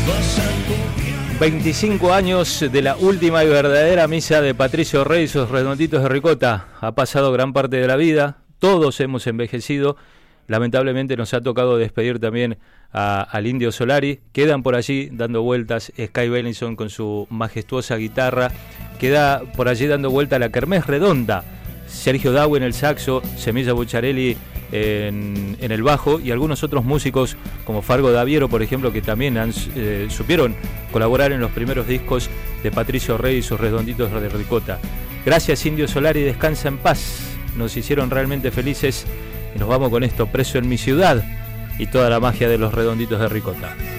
25 años de la última y verdadera misa de Patricio Rey y sus Redonditos de Ricota. Ha pasado gran parte de la vida, todos hemos envejecido. Lamentablemente nos ha tocado despedir también al Indio Solari. Quedan por allí dando vueltas Sky Beilinson con su majestuosa guitarra. Queda por allí dando vuelta la Kermés Redonda. Sergio Daue en el saxo, Semilla Bucciarelli en el bajo y algunos otros músicos como Fargo Daviero, por ejemplo, que también supieron colaborar en los primeros discos de Patricio Rey y sus Redonditos de Ricota. Gracias, Indio Solari, descansa en paz. Nos hicieron realmente felices y nos vamos con esto, Preso en mi ciudad, y toda la magia de los Redonditos de Ricota.